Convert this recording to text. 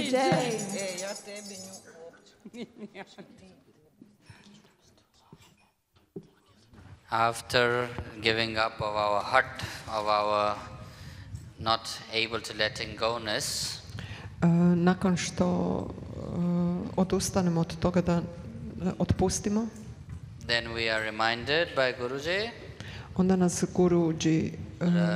Jane. Ja tebi nju uopće. After giving up of our hut, of our not able to letting go-ness, Nakon što odustanemo od toga da otpustimo, then we are reminded by Guruji onda nas Guruji